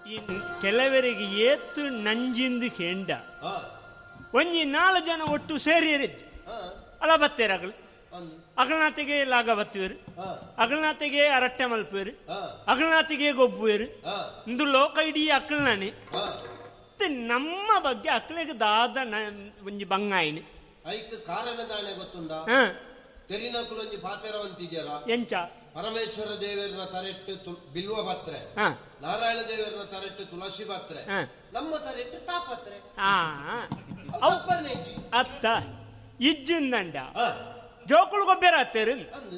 ಇನ್ನು ಕೆಲವರಿಗೆ ಏತು ನಂಜಿಂದು ಕೆಂಡ ಒಂಜಿ 4 ಜನ ಒಟ್ಟು ಸೇರಿರಿದ್ದು ಅಲ್ಲ ಬತ್ತೇರು ಅಗಲನಾತಿಗೆ ಲಾಗ ಬತ್ತುವೇರು, ಅಗಲನಾತಿಗೆ ಅರಟ್ಟೆ ಮಲ್ಪುವೇರು, ಅಗಲನಾತಿಗೆ ಗೊಬ್ಬುವೇರು. ಇಂದು ಲೋಕ ಇಡೀ ಅಕ್ಕಲ್ನಾನೆ ನಮ್ಮ ಬಗ್ಗೆ ಅಕ್ಕಳಿಗೆ ದಾದ ಒಂಜಿ ಬಂಗಾಯಿನಿ ಕಾರಣ ಗೊತ್ತುಂಡ ತೆಲಿನಕುಲೊಂಜಿ ಪಾತೆರವಂತಿದ್ಯಾರ ಎಂಚ ಪರಮೇಶ್ವರ ದೇವರನ್ನ ತರೆಟ್ಟು ಬಿಲ್ವ ಪತ್ರೆ, ನಾರಾಯಣ ದೇವರನ್ನ ತರೆಟ್ಟು ತುಳಸಿ ಪತ್ರೆ, ನಮ್ಮ ತರೆಟ್ಟು ತಾಪತ್ರೆ ಅತ್ತ ಇಜ್ಜಿಂದಂಡ ಜೋಕುಳು ಗೊಬ್ಬರ ಹತ್ತೇರು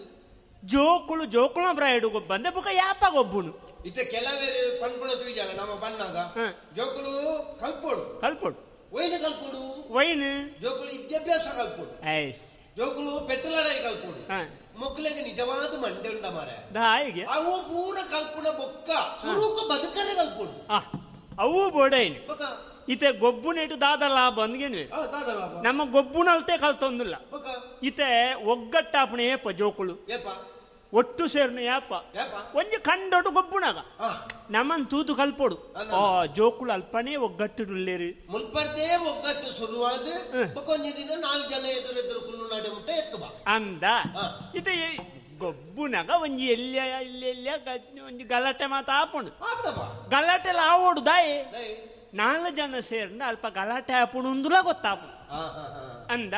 ಜೋಕುಳು ಬ್ರಾಯ್ಡು ಗೊಬ್ಬ ಅಂದೆ ಬುಕ್ಕ ಯಾಪ ಗೊಬ್ಬುನು ಇತ್ತೆ ಕೆಲವೇ ಪನ್ಪುಣತು ವಿಜಾಲ ನಮ್ಮ ಬಣ್ಣಾಗ ಜೋಕುಳು ಕಲ್ಪೋಡು ವೈನ್ ಕಲ್ಪೋಡು ವೈನ್ ಜೋಕುಳು ವಿದ್ಯಾಭ್ಯಾಸ ಕಲ್ಪೋಡು ಜೋಕುಳು ಪೆಟ್ರೋಲಡೈ ಕಲ್ಪೋಡು ಮೊಕ್ಕಲಿಗೆ ನಿಜವಾದ ಮಂಡೆ ಉಂಡ ಮಾರೆ ಅವು ಪೂರ ಕಲ್ಪುಣ ಬೊಕ್ಕ ಸುರೂಕ ಬದುಕನೆ ಕಲ್ಪೋಡು ಅವು ಬೋಡೈನ್ ಇತೆ ಗೊಬ್ಬುನೇಟು ದಾದ ಲಾಭ ಅಂದ್ಗೇನು ನಮ್ಮ ಗೊಬ್ಬುನಲ್ತೆ ಕಲ್ತೊಂದಿಲ್ಲ ಇತೆ ಒಗ್ಗಟ್ಟಾಪಣೆ ಏಪ ಜೋಕುಳು ಒಟ್ಟು ಸೇರ್ನ ಯಾಪ ಒಂಜಿ ಕಂಡೊಟ್ಟು ಗೊಬ್ಬುನಾಗ ನಮ್ಮನ್ ತೂತು ಕಲ್ಪೋಡು ಜೋಕುಳು ಅಲ್ಪನೇ ಒಗ್ಗಟ್ಟುಳ್ಳೇರು ಮುಲ್ಪರ್ದೇ ಒಗ್ಗಟ್ಟು ಶುರುವಾದ ದಿನ 4 ಜನ ಎದುರು ಕುಲ್ಲು ನಾಡೆ ಮುಟ್ಟ ಎತ್ತುವ ಅಂದ ಇತೆ ಗೊಬ್ಬುನಾಗ ಒಂಜಿ ಎಲ್ಲೆಲ್ಲ ಒಂಜಿ ಗಲಾಟೆ ಮಾತು ಆಪುಂಡು ಗಲಾಟೆಲ್ಲ ಆವೋಡು ದಾಯೆ 4 ಜನ ಸೇರ್ನ ಅಲ್ಪ ಗಲಾಟೆ ಆಪುಂಡು ಅಂದುಲ ಗೊತ್ತಾಪು ಅಂದ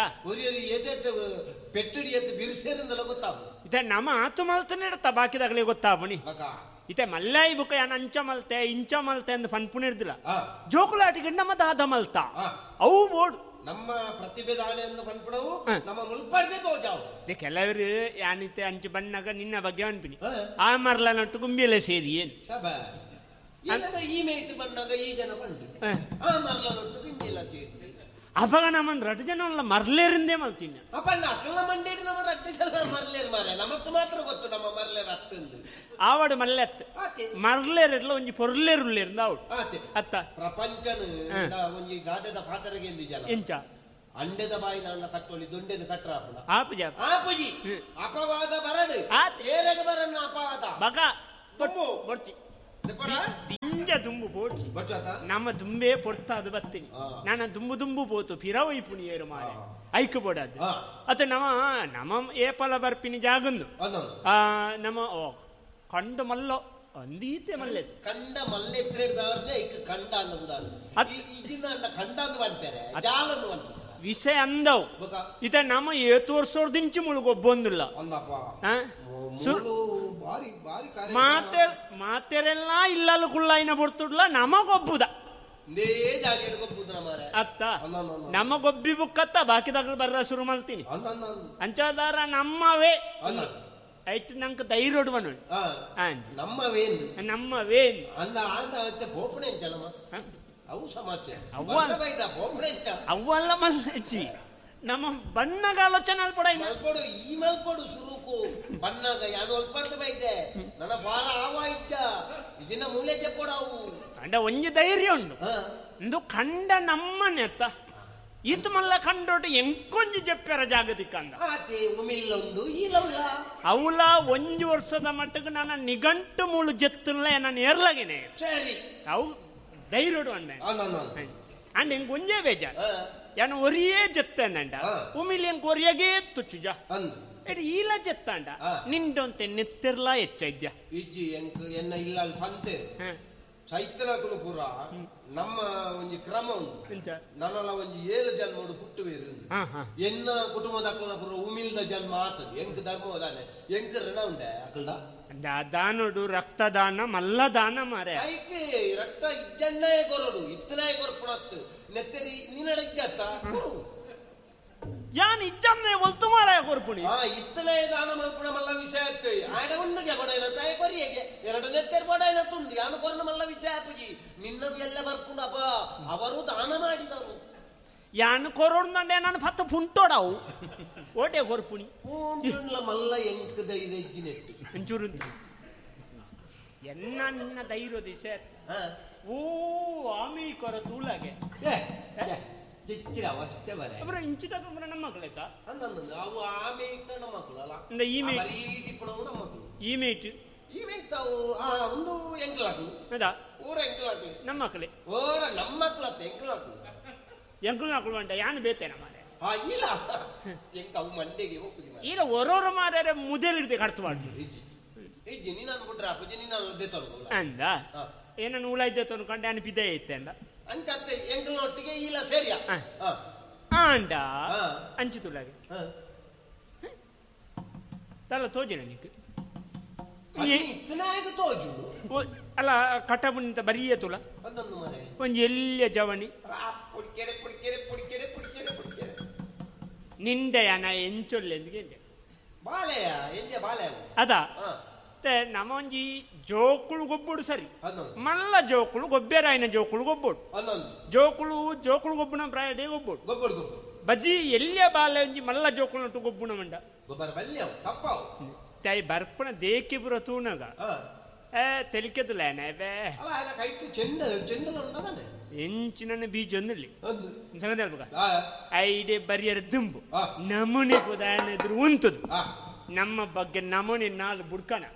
ಪೆಟ್ಟಡಿ ಎತ್ತು ಬಿರುಸೇರಿಂದಲ ಗೊತ್ತಾಪು ಇತೆ ನಮ್ಮ ಆತು ಮಲ್ತನೆ ಬಾಕಿದಾಗಲೇ ಗೊತ್ತಾಪುನಿ ಇತೆ ಮಲ್ಲಾಯಿ ಬುಕ್ಕ ಯಾನ ಅಂಚ ಮಲ್ತೆ ಇಂಚ ಮಲ್ತೆ ಅಂದ್ ಪನ್ಪುಣಿರ್ದಿಲ್ಲ ಜೋಕುಲಾಟಿಗೆ ನಮ್ಮ ದಾದ ಮಲ್ತ ಅವು ಬೋಡು ನಮ್ಮ ಪ್ರತಿಭೆ ದಾಳಿಯಿಂದ ಪನ್ಪುಣವು ನಮ್ಮ ಮುಲ್ಪಡ್ದೆ ತೋಜಾವು ಕೆಲವರು ಯಾನಿತೆ ಅಂಚು ಬಣ್ಣಗ ನಿನ್ನ ಬಗ್ಗೆ ಅನ್ಪಿನಿ ಆ ಮರ್ಲ ನಟ್ಟು ಗುಂಬಿಯಲ್ಲೇ ಸೇರಿ ಏನು ಈ ಮೇಟ್ ಬಂದಾಗ ಈ ಜನ ಬಂದು ಆ ಮರ್ಲ ನಟ್ಟು ಗುಂಬಿಯಲ್ಲ ಸೇರಿ ಅವಾಗ ನಮ್ಮನ್ 2 ಜನ ಮರ್ಲೇರಿಂದೇ ಮಲ್ತೀನಿ ಅಕ್ಕಳ ಮಂಡೇಡಿ ನಮ್ಮ 2 ಜನ ಮರ್ಲೇರ್ ಮಾರ ನಮಕ್ ಮಾತ್ರ ಗೊತ್ತು ನಮ್ಮ ಮರ್ಲೇರ್ ಹತ್ತಂದು ಆವಡು ಮಲ್ಲೆತ್ ಮರ್ಲೇರಿಡ್ಲ ಒಂಜಿ ಪೊರ್ಲೇರುಳ್ಳೇರಿಂದ ಅವಡು ಅತ್ತ ಪ್ರಪಂಚನ ಒಂಜಿ ಗಾದೆದ ಪಾತರಗೆ ಎಂದಿಜಲ ಎಂಚ ಅಂಡೆದ ಬಾಯಿ ನನ್ನ ಕಟ್ಟೋಲಿ ದೊಂಡೆದ ಕಟ್ರಾಪುನ ಆಪುಜಿ ಅಪವಾದ ಬರಡು ಏರೆಗ ಬರನ್ನ ಅಪವಾದ ಬಗ ಬರ್ತಿ ದಿಂಜ ದುಂಬು ಪೋಡ್ಚಿ ನಮ್ಮ ದುಂಬೆ ಪೊರ್ತಾದು ಬತ್ತೀನಿ ನಾನು ದುಂಬು ಪೋತು ಪಿರವೈ ಪುಣಿಯೇರು ಮಾರೆ ಐಕು ಬೋಡದು ಅತ ನಮ್ಮ ಏಪಲ ಬರ್ಪಿನಿ ಜಾಗಂದು ನಮ್ಮ ಕಂಡ ಮಲ್ಲೋ ಅಂದೀತೆ ಮಲ್ಲೆ ಕಂಡ ಮಲ್ಲೆ ಕಂಡ ಅಂದ ಕಂಡ ಅಂದ್ ಬಂತಾರೆ ಜಾಲನ್ನು ಬಂತಾರೆ ವಿಷಯ ಅಂದವು ಇತ ನಮ್ಮ 7 ವರ್ಷದಿಂಚು ಮುಳುಗೊಬ್ಬೊಂದಿಲ್ಲ ಮಾತೆರೆಲ್ಲ ಇಲ್ಲಲು ಕುಳ್ಳಾಯಿನ ಬರ್ತುಡ್ಲ ನಮಗೊಬ್ಬುದ ಅತ್ತ ನಮ್ಮ ಗೊಬ್ಬಿ ಬುಕ್ಕತ್ತ ಬಾಕಿದಾಗ ಬರ್ರ ಶುರು ಮಾಡ್ತೀನಿ ಅಂಚಾದಾರ ನಮ್ಮವೇ ಐಟ್ ನಂಕ ಧೈರ್ಯ ನಮ್ಮವೇನ್ ಅವ್ವಲ್ಲ ಮಲ್ಚಿ ನಮ್ಮ ಬಣ್ಣಗ ಆಲೋಚನೆ ಪಡ ಈ ಮಲ್ಪಡು ಸುರುಕು ಬಣ್ಣಗ ಯಾನು ಅಲ್ಪರ್ದು ಬೈದೆ ನನ್ನ ಬಾರ ಆವ ಇದ್ದ ಇದನ್ನ ಮೂಲೆ ಚೆಪ್ಪಡವು ಅಂಡ ಒಂಜಿ ಧೈರ್ಯ ಉಂಡು ಇಂದು ಕಂಡ ನಮ್ಮನೆತ್ತ ಈತ ಮಲ್ಲ ಕಂಡೋಟು ಎಂಕೊಂಜಿ ಜಪ್ಪ್ಯಾರ ಜಾಗತಿಕ ಅಂದ ಅವಲ 1 ವರ್ಷದ ಮಟ್ಟಕ್ಕೆ ನನ್ನ ನಿಘಂಟು ಮೂಳು ಜತ್ತಲ್ಲ ನಾನು ಏರ್ಲಾಗೇನೆ ಅವು ಧೈರ್ಯ ಅಂಡೆ ಅಂಡ್ ಹೆಂಗ್ ಒಂಜೇ ಬೇಜಾರ ಯಾನು ಒರಿಯೇ ಜತ್ತಂಡ ಉಮಿಲಿ ಹೆಂಗ್ ಒರಿಯಾಗೇ ತುಚ್ಚುಜ ಈಲ ಜತ್ತಂಡ ನಿಂಡೊಂತೆ ನೆತ್ತಿರ್ಲಾ ಹೆಚ್ಚಿದ್ಯ ಇಜ್ಜಿ ಎನ್ನ ಇಲ್ಲ ಅಲ್ಲಿ ಪಂತೆ ಚೈತ್ರಗಳು ಪುರ ನಮ್ಮ ಒಂಜಿ ಕ್ರಮ ಉಂಟು ನನ್ನಲ್ಲ ಒಂಜಿ 7 ಜನ್ಮಡು ಪುಟ್ಟುವೇರು ಎನ್ನ ಕುಟುಂಬದ ಅಕ್ಕಲ ಪುರ ಉಮಿಲ್ದ ಜನ್ಮ ಆತದು ಎಂಕ್ ಧರ್ಮದಾನೆ ಎಂಕ್ ಋಣ ಉಂಡೆ ಅಕ್ಕಳ ದಾನೋಡು ರಕ್ತದಾನ ಮಲ್ಲದಾನ ಮಾರೆ ರಕ್ತ ಇಜ್ಜನ್ನೇ ಕೊರಡು ಇತ್ತನೇ ಕೊರಪುಣತ್ತು ನೆತ್ತರಿ ನೀನಡ ಇಜ್ಜತ್ತ ಯಾನ್ ಇಜ್ಜನ್ನೇ ಒಲ್ತು ಮಾರಾಯ ಕೊರ್ಪುಣಿ ಇತ್ತನೇ ದಾನ ಮಲ್ಪುಣ ಮಲ್ಲ ವಿಷಯ ಆಯ್ತು ಆಡ ಉಂಡಿಗೆ ಬಡೈನ ತಾಯಿ ಕೊರಿಯಗೆ 2 ನೆತ್ತರಿ ಬಡೈನ ತುಂಡು ಯಾನು ಕೊರನ ಮಲ್ಲ ವಿಷಯ ಆಪುಜಿ ನಿನ್ನವು ಎಲ್ಲ ಬರ್ಪುಣಪ್ಪ ಅವರು ದಾನ ಮಾಡಿದರು ಯಾನು ಕೊರೋಡ್ನಂಡೆ ನಾನು ಪತ್ತು ಪುಂಟೋಡವು ಓಟೆ ಕೊರ್ಪುಣಿ ಮಲ್ಲ ಎಂಕ್ ಧೈರ್ಯ ಇಜ್ಜಿನೆಟ್ಟು ಒಂಚೂರು ಎನ್ನ ನಿನ್ನ ಧೈರ್ಯ ದಿಸೆ ಓ ಆಮಿ ಕೊರ ತೂಲಾಗೆ ಅವಸ್ಥೆ ಬರ ಇಂಚು ತಗೊಂಡ್ರೆ ನಮ್ಮ ಮಕ್ಕಳಾಯ್ತಾ ಅವು ಆಮೆ ನಮ್ಮ ಮಕ್ಕಳು ಅಲ್ಲ ಈ ಮೇಟ್ ಇವೆಂತಾವು ಒಂದು ಎಂಕ್ಲಾಕು ಅದಾ ಊರ ಎಂಕ್ಲಾಕು ನಮ್ಮ ಮಕ್ಕಳೇ ಓರ ನಮ್ಮ ಮಕ್ಕಳತ್ತ ಎಂಕ್ಲಾಕು ಎಂಕುಲು ಅಂಟ ಯಾನು ಬೇತೇನ ಮಾರೆ ಇಲ್ಲ ಎಂಕ ಅವು ಮಂಡೆಗೆ ಹೋಗುದಿಲ್ಲ ಈಗ ಒರೋರು ಮಾರ್ಯಾರೆ ಮುದೇಲಿಡ್ದೆ ಕಡ್ತು ಮಾಡ್ದು ಇಜ್ಜಿ ನೀನು ಅನ್ಬಿಟ್ರೆ ಅಪ್ಪಜಿ ನೀನು ಅಲ್ಲದೇತಲ್ಲ ಅಂದ ಏನನ್ನು ಉಳ ಇದ್ದೆ ಅನ್ಕೊಂಡು ಅನಿಪಿದ್ದೇ ಐತೆ ಅಂದ ಅಂಚತ್ತೆ ಎಂಕಲ್ನೊಟ್ಟಿಗೆ ಇಲ್ಲ ಸೇರಿಯಾ ಅಂಡ ಅಂಚು ತುಳಗೆ ತಲ್ಲ ತೋಜಿನ ನೀಕು ಅಲ್ಲ ಕಟಬುಂತ ಬರಿಯ ತುಲ ಒಂಜಿ ಎಲ್ಲಿಯ ಜವಣಿ ನಿಂಡೆಯನ ಎಂಚೊಲ್ಲೆ ಅದ ನಮ್ಮ ಒಂಜಿ ಜೋಕುಳು ಗೊಬ್ಬುಡು ಸರಿ ಮಲ್ಲ ಜೋಕುಳು ಗೊಬ್ಬೆರಾಯಿನ ಜೋಕುಳು ಗೊಬ್ಬುಡು ಜೋಕುಳು ಗೊಬ್ಬುನ ಪ್ರಾಯಡೇ ಗೊಬ್ಬುಡು ಬಜ್ಜಿ ಎಲ್ಲಿಯ ಬಾಲೆ ಒಂಜಿ ಮಲ್ಲ ಜೋಕುಳು ಗೊಬ್ಬುಣ ಮಂಡ ತಾಯಿ ಬರ್ಪಣ ದೇಕಿ ಬುರ ತೂನಗ ತೆಲಿಕೆದುಲೇನ ಎಂಚಿನ ಬೀಜ ಒಂದಲ್ಲಿ ಸಂಗತಿ ಹೇಳ್ಬೇಕ ಐಡೆ ಬರಿಯರ ದುಂಬು ನಮೂನಿ ಉದಾಹರಣೆ ಉಂಟದು ನಮ್ಮ ಬಗ್ಗೆ ನಮೂನಿ ನಾಲ್ ಬುಡ್ಕಣ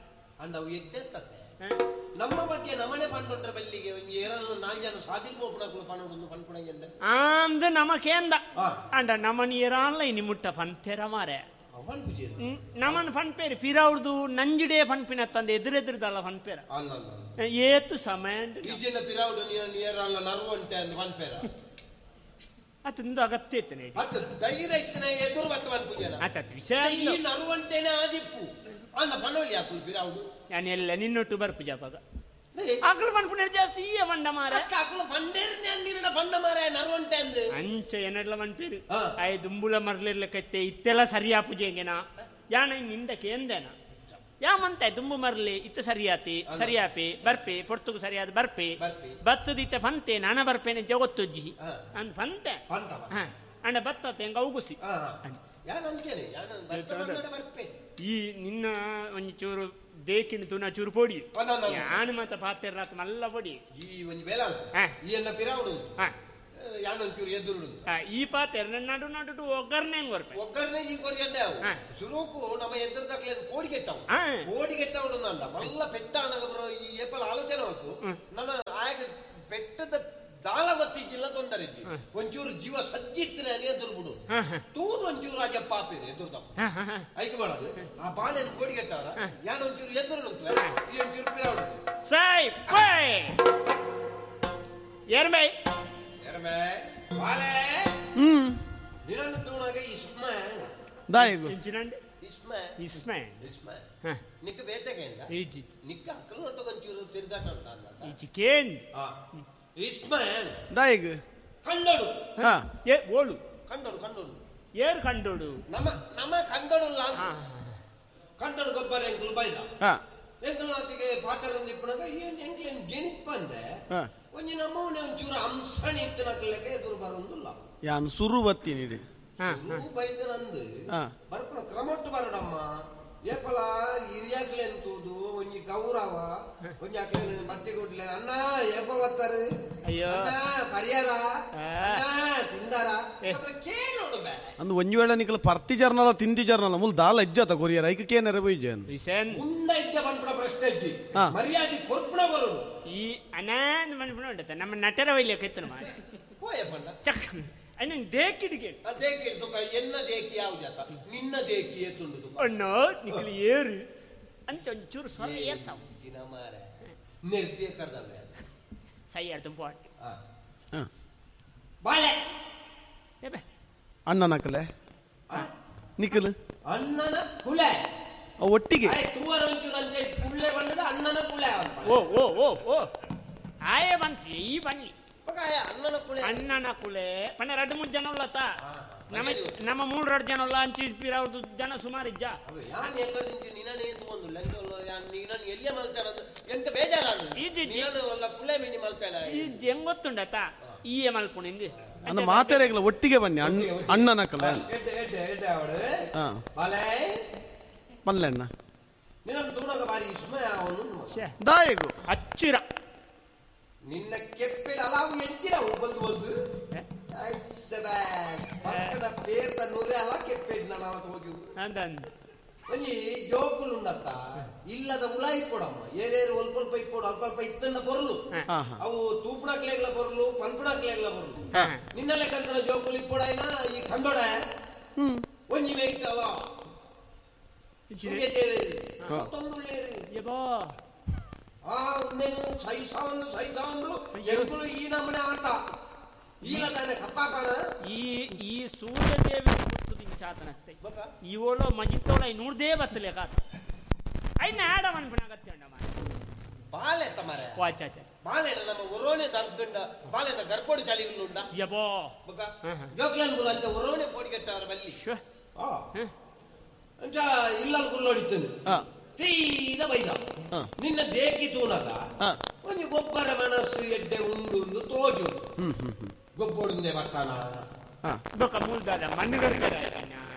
ನಮ್ಮ ಬಗ್ಗೆ ನಮನೆ ಪಂಡ್ರೆ ಬಲ್ಲಿಗೆ ನಾಲ್ಕು ಸಾಧಿರ್ಬೋದು ಅಂದ ನಮಕೇಂದ ಅಂಡ ನಮನಿ ಏರಾನ್ಲ ಇನಿ ಮುಟ್ಟ ಪಂತೆರ ಮಾರೆ ನಮನ್ ಪನ್ಪೇರು ಪಿರವ್ರದು ನಂಜಿಡೇ ಪನ್ಪಿನ ತಂದೆ ಎದುರೆದುರುದಲ್ಲ ಪನ್ಪೇರ ಏತು ಸಮಯ ಅತ್ತೊಂದು ಅಗತ್ಯ ಇತ್ತನೆ ನಾನು ಎಲ್ಲ ನಿನ್ನೊಟ್ಟು ಬರ್ಪು ಜಾಪಾಗ ಆಕಳು ಪನ್ಪುನ ಜಾಸ್ತಿ ಈ ಬಂಡ ಮಾರ ಅಂಚ ಏನಡ್ಲ ಪನ್ಪೇರು ಆಯ್ ದುಂಬುಲ ಮರ್ಲಿರ್ಲಕತ್ತೆ ಇತ್ತೆಲ್ಲ ಸರಿಯಾ ಪೂಜೆಗೆನಾ ಯಾನ ನಿಂದ ಕೇಂದೇನ ಯಾಮಂತ ದುಂಬು ಮರ್ಲಿ ಇತ್ತು ಸರಿಯಾಪಿ ಬರ್ಪೆ ಪೊರ್ತುಗು ಸರಿಯಾದ ಬರ್ಪೆ ಬತ್ತದಿತ್ತ ಪಂತೆ ನಾನ ಬರ್ಪೇನೆ ಜಗೊತ್ತೊಜ್ಜಿ ಅಂದ್ ಪಂತೆ ಅಂಡ ಬತ್ತತೆ ಹೆಂಗ ಉಗುಸಿ ಈ ನಿನ್ನ ಒಂಜಿ ಚೂರು ದೇಕಿನ ತುನ ಚೂರು ಪೊಡಿ ಯಾನು ಮಾತ ಪಾತೆರ ರಾತ್ ಮಲ್ಲ ಪೊಡಿ ಈ ಪಾತೆರ ನಡು ನಡು ಒಗ್ಗರ್ನೆ ಒಗ್ಗರ್ನೆ ಸುರುಕು ನಮ್ಮ ಎದುರು ದಕ್ಲೆ ಕೋಡಿಗೆಟ್ಟವು ಕೋಡಿಗೆಟ್ಟವಳು ಅಲ್ಲ ಮಲ್ಲ ಪೆಟ್ಟಾಣಗ ಈ ಏಪಲ್ ಆಲೋಚನೆ ಉಂಟು ನನ್ನ ಆಗ ಪೆಟ್ಟದ ದಾಳ ಗೊತ್ತಿಜ್ಜಿಲ್ಲ ತೊಂದರೆ ಒಂಚೂರು ಜೀವ ಸಜ್ಜಿತ್ತನೆ ಎದುರು ಬಿಡು ತೂದು ಒಂಚೂರು ಆಗ ಪಾಪೇರಿ ಎದುರು ಐಕ್ ಮಾಡೋದು ಆ ಬಾಳೆನ ಕೋಡಿಗೆಟ್ಟವರ ಯಾನ ಒಂಚೂರು ಎದುರು ಈ ಒಂಚೂರು ಪಿರಾವಡು ಸೈ ಪೈ ಎರ್ಮೈ ಬಾಳೆ ನಿನ್ನನ್ನು ತೂಣಾಗ ಇಸ್ಮ ದಾಯಿಗು ಇಸ್ಮೆ ನಿಕ್ಕ ಬೇತೆಗೆಂದ ನಿಕ್ಕ ಅಕ್ಕಲು ನೊಟ್ಟು ಒಂಚೂರು ತಿರುಗಾಟ ಉಂಟ ಚಿಕೇನ್ ಇಸ್ಮಾನ್ ದಾಯಿಗು ಕಂಡೋಡು ಏ ಓಳು ಕಂಡೋಡು ಏರು ಕಂಡೋಡು ನಮ್ಮ ಕಂಡೋಡು ಕಂಡೋಡು ಗೊಬ್ಬರ ಎಂಕುಲು ಬೈದ ಎಂಕುಲು ನಾತಿಗೆ ಪಾತ್ರದ ಇಪ್ಪನಾಗ ಎಂಕ್ಲೇನು ಗೆಣಿಪ್ಪಂದೆ ಒಂಜಿ ನಮ್ಮವನೇ ಒಂಚೂರು ಅಂಶಣಿ ಇತ್ತನಕ್ಲೆಕ್ಕೆ ಎದುರು ಬರೋದಿಲ್ಲ ಯಾನು ಸುರು ಬತ್ತೀನಿ ಬೈದನಂದು ಬರ್ಪಣ ಕ್ರಮಟ್ಟು ಬರಡಮ್ಮ ಏಪಲ ಹಿರಿಯಾಕ್ಲೆಂತುದು ಒಂಜಿ ಗೌರವ ಒಂಜಿ ಆಕ್ಲೆ ಬತ್ತಿ ಕೊಡ್ಲೆ ಅಣ್ಣ ಏಪ ಬತ್ತಾರೆ ಅಣ್ಣ ಪರಿಯಾರ ತಿಂದಾರ ಕೇಳೋಡು ಬೇ ಅಂದು ಒಂಜಿ ವೇಳೆ ನಿಕಲ ಪರ್ತಿ ಜರ್ನಲ ತಿಂದಿ ಜರ್ನಲ ಮುಲ್ ದಾಲ ಇಜ್ಜತ ಕೊರಿಯರ ಐಕ ಕೇನರ ಬೈಜನ್ ಮುಂದ ಇಜ್ಜ ಬಂದ್ಬಿಡ ಪ್ರಶ್ನೆ ಇಜ್ಜಿ ಮರ್ಯಾದೆ ಕೊರ್ಪಣ ಬರೋಡು ಈ ಅನಾನ್ ಬಂದ್ಬಿಡ ಉಂಟತ ನಮ್ಮ ನಟರ ವೈಲ್ಯ ಕೈತನ ಮಾಡಿ ಹೋಯಪ್ಪಣ್ಣ ಚಕ್ ಅಣ್ಣ ದೇಕಿಡಿಗೆ ದೇಕಿಡ್ ತುಕ ಎನ್ನ ದೇಕಿ ಯಾವ ಜಾತ ನಿನ್ನ ದೇಕಿ ಎತ್ತುಂಡು ತುಕ ಅಣ್ಣ ನಿಕ್ಲಿ ಏರು ಅಂಚ ಒಂಚೂರು ಸ್ವರ ಏರ್ಸಾವು ದಿನ ಮಾರೆ ನಿರ್ದೇ ಕರ್ದವೆ ಸೈ ಅರ್ಧ ಪಾಟ್ ಬಾಳೆ ಏಬೆ ಅಣ್ಣನ ಕಲೆ ನಿಕಲ್ ಅಣ್ಣನ ಕುಲೆ ಒಟ್ಟಿಗೆ ತುವರ ಒಂಚೂರು ಅಂಚೆ ಕುಳ್ಳೆ ಬಂದದ ಅಣ್ಣನ ಕುಲೆ ಓ ಆಯೇ ಬಂತಿ ಈ ಬನ್ನಿ ಅಣ್ಣನ ಕುಲೆ ಪನ್ನ 2-3 ಜನ ಉಲ್ಲತ್ತ ನಮ್ಮ 3-2 ಜನ ಉಲ್ಲ ಅಂಚಿ ಪಿರವ್ರದು ಜನ ಸುಮಾರು ಇಜ್ಜ ಹೆಂಗ್ ಗೊತ್ತುಂಡತ ಈ ಮಲ್ಪುಣಿಂದ ಅನ್ನ ಮಾತಾಡಲ್ಲ ಒಟ್ಟಿಗೆ ಬನ್ನಿ ಅಣ್ಣನ ಕಲೆ ಪಲ್ಲೆಣ್ಣ ದಾಯಿಗು ಹಚ್ಚಿರ ನಿನ್ನ ಕೆಪ್ಪಿಡ ಅಲಾವು ಎಂಚಿರ ಬಂದು ಬಂದು ಪಕ್ಕದ ಪೇರ್ದ ನೂರೇ ಅಲ್ಲ ಕೆಪ್ಪಿಡ್ ನಾನು ಹೋಗಿ ಒಂಜಿ ಜೋಕುಲು ಉಂಡತ್ತ ಇಲ್ಲದ ಉಳ ಇಪ್ಪೊಡಮ್ಮ ಏರೇರು ಅಲ್ಪ ಇಪ್ಪೊಡು ಅಲ್ಪ ಇತ್ತನ್ನ ಬರಲು ಅವು ತೂಪಣಕ್ಲೆಗ್ಲ ಬರಲು ಪನ್ಪಣಕ್ಲೆಗ್ಲ ಬರಲು ನಿನ್ನ ಲೆಕ್ಕಂತನ ಜೋಕುಲು ಇಪ್ಪೊಡಾಯ್ನ ಈ ಕಂದೊಡ ಒಂಜಿ ಮೇಯ್ತಲ್ಲ ಉನ್ನೇನು ಸೈಸಾವನ್ನು ಎಂಕುಲು ಈ ನಮ್ಮನೆ ಆಟ ಈಗ ತಾನೆ ಕಪ್ಪಾಕಣ ಈ ಸೂರ್ಯದೇವಿ ಚಾತನತ್ತೆ ಇವಳು ಮಜಿತ್ತೋಳ ನೂರ್ದೇ ಬತ್ತಲೆ ಕಾತ ಐನ ಆಡ ಮನ್ಪಣಾಗತ್ತೆ ಅಂಡ ಬಾಲೆ ತಮರೆ ವಾಚಾಚ ಬಾಲೆ ನಮ್ಮ ಒರೋಣೆ ದರ್ಗಂಡ ಬಾಲೆದ ಗರ್ಕೋಡಿ ಚಾಳಿಗಳು ಉಂಡ ಯಬೋ ಬಕ ಜೋಕ್ಲನ್ ಗುರು ಅಂತ ಒರೋಣೆ ಪೋಡಿಗೆಟ್ಟವರ ಬಲ್ಲಿ ಅಂಚ ಇಲ್ಲಲ್ ಗುಲ್ಲೋಡಿತ್ತನು ಸೀದಾ ಬೈದ ನಿನ್ನ ದೇಕಿ ತೂನಗ ಒಂದು ಗೊಬ್ಬರ ಮನಸ್ಸು ಎಡ್ಡೆ ಉಂಡು ತೋಜು ಗೊಬ್ಬೊಡುಂದೆ ಬರ್ತಾನ ಬಕ ಮೂಲ್ದಾದ ಮಣ್ಣುಗರ್ಗಡ